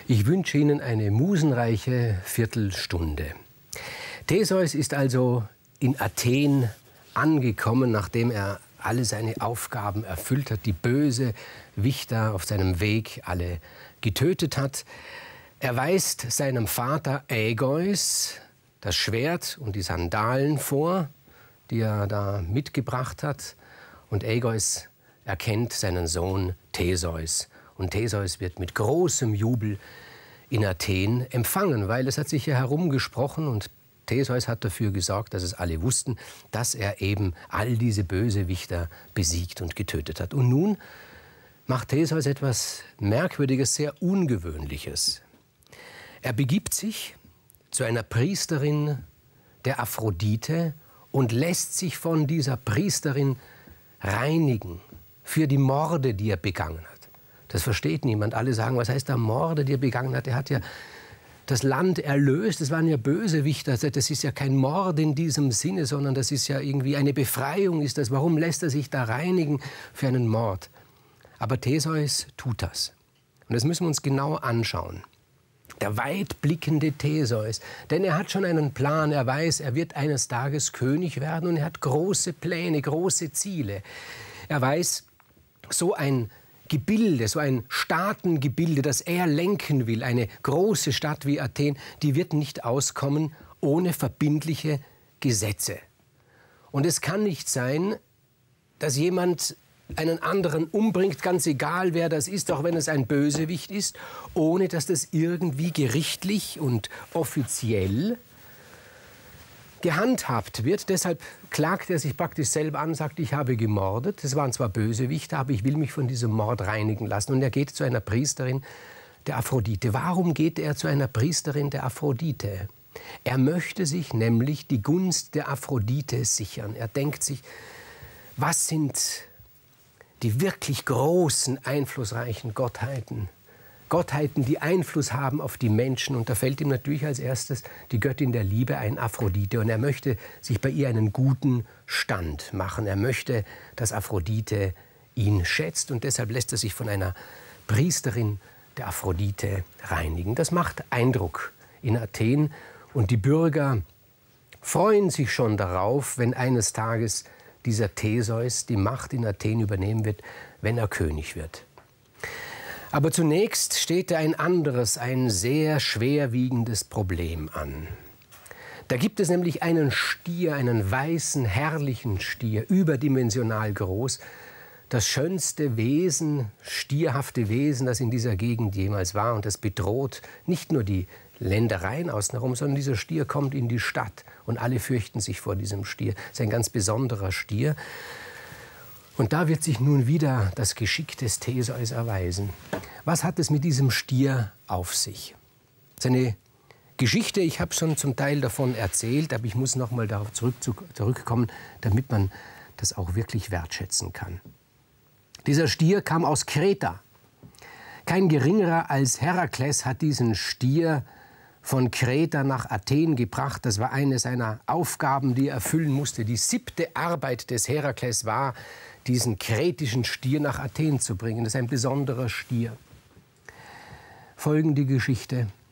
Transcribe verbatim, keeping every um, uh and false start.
Ich wünsche Ihnen eine musenreiche Viertelstunde. Theseus ist also in Athen angekommen, nachdem er alle seine Aufgaben erfüllt hat, die Bösewichter auf seinem Weg alle getötet hat. Er weist seinem Vater Aigeus das Schwert und die Sandalen vor, die er da mitgebracht hat. Und Aigeus erkennt seinen Sohn Theseus. Und Theseus wird mit großem Jubel in Athen empfangen, weil es hat sich ja herumgesprochen und Theseus hat dafür gesorgt, dass es alle wussten, dass er eben all diese Bösewichter besiegt und getötet hat. Und nun macht Theseus etwas Merkwürdiges, sehr Ungewöhnliches. Er begibt sich zu einer Priesterin der Aphrodite und lässt sich von dieser Priesterin reinigen für die Morde, die er begangen hat. Das versteht niemand. Alle sagen, was heißt da Morde, die er begangen hat? Er hat ja das Land erlöst. Das waren ja Bösewichter. Das ist ja kein Mord in diesem Sinne, sondern das ist ja irgendwie eine Befreiung. Ist das? Warum lässt er sich da reinigen für einen Mord? Aber Theseus tut das. Und das müssen wir uns genau anschauen. Der weitblickende Theseus. Denn er hat schon einen Plan. Er weiß, er wird eines Tages König werden und er hat große Pläne, große Ziele. Er weiß, so ein Gebilde, so ein Staatengebilde, das er lenken will, eine große Stadt wie Athen, die wird nicht auskommen ohne verbindliche Gesetze. Und es kann nicht sein, dass jemand einen anderen umbringt, ganz egal wer das ist, auch wenn es ein Bösewicht ist, ohne dass das irgendwie gerichtlich und offiziell gehandhabt wird. Deshalb klagt er sich praktisch selber an, sagt, ich habe gemordet. Das waren zwar Bösewichter, aber ich will mich von diesem Mord reinigen lassen. Und er geht zu einer Priesterin der Aphrodite. Warum geht er zu einer Priesterin der Aphrodite? Er möchte sich nämlich die Gunst der Aphrodite sichern. Er denkt sich, was sind die wirklich großen, einflussreichen Gottheiten? Gottheiten, die Einfluss haben auf die Menschen. Und da fällt ihm natürlich als erstes die Göttin der Liebe ein, Aphrodite. Und er möchte sich bei ihr einen guten Stand machen. Er möchte, dass Aphrodite ihn schätzt. Und deshalb lässt er sich von einer Priesterin der Aphrodite reinigen. Das macht Eindruck in Athen. Und die Bürger freuen sich schon darauf, wenn eines Tages dieser Theseus die Macht in Athen übernehmen wird, wenn er König wird. Aber zunächst steht da ein anderes, ein sehr schwerwiegendes Problem an. Da gibt es nämlich einen Stier, einen weißen, herrlichen Stier, überdimensional groß, das schönste Wesen, stierhafte Wesen, das in dieser Gegend jemals war. Und das bedroht nicht nur die Ländereien außenherum, sondern dieser Stier kommt in die Stadt und alle fürchten sich vor diesem Stier. Das ist ein ganz besonderer Stier. Und da wird sich nun wieder das Geschick des Theseus erweisen. Was hat es mit diesem Stier auf sich? Seine Geschichte, ich habe schon zum Teil davon erzählt, aber ich muss noch mal darauf zurück, zurückkommen, damit man das auch wirklich wertschätzen kann. Dieser Stier kam aus Kreta. Kein geringerer als Herakles hat diesen Stier von Kreta nach Athen gebracht. Das war eine seiner Aufgaben, die er erfüllen musste. Die siebte Arbeit des Herakles war, diesen kretischen Stier nach Athen zu bringen. Das ist ein besonderer Stier. Folgende Geschichte.